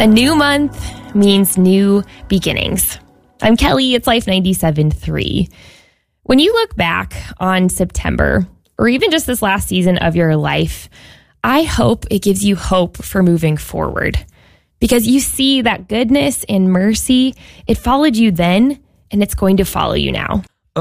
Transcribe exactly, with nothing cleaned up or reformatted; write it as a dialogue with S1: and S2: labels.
S1: A new month means new beginnings. I'm Kelly, it's Life ninety-seven point three. When you look back on September, or even just this last season of your life, I hope it gives you hope for moving forward. Because you see that goodness and mercy, it followed you then, and it's going to follow you now.